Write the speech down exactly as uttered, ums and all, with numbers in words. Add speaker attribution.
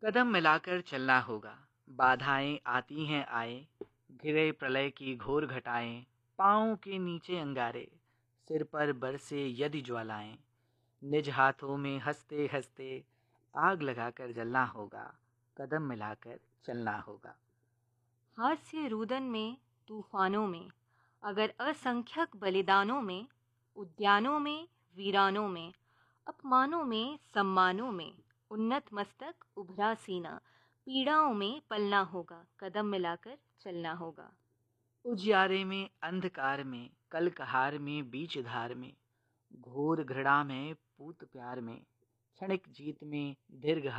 Speaker 1: कदम मिलाकर चलना होगा। बाधाएं आती हैं आए, घिरे प्रलय की घोर घटाएं, पाँव के नीचे अंगारे, सिर पर बरसे यदि ज्वालाएं, निज हाथों में हंसते हंसते आग लगाकर जलना होगा। कदम मिलाकर चलना होगा।
Speaker 2: हास्य रुदन में, तूफानों में, अगर असंख्यक बलिदानों में, उद्यानों में, वीरानों में, अपमानों में, सम्मानों में, उन्नत मस्तक उभरा सीना, पीड़ाओं में पलना होगा। कदम मिलाकर चलना होगा।
Speaker 1: उजियारे में, अंधकार में, कल कहार में, बीच धार में, घोर घृणा में, पूत प्यार में, क्षणिक जीत में, दीर्घ